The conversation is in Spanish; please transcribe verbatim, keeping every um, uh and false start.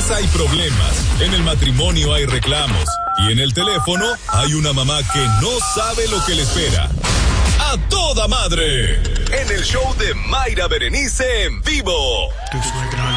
casa hay problemas, en el matrimonio hay reclamos y en el teléfono hay una mamá que no sabe lo que le espera. ¡A toda madre! En el show de Mayra Berenice en vivo.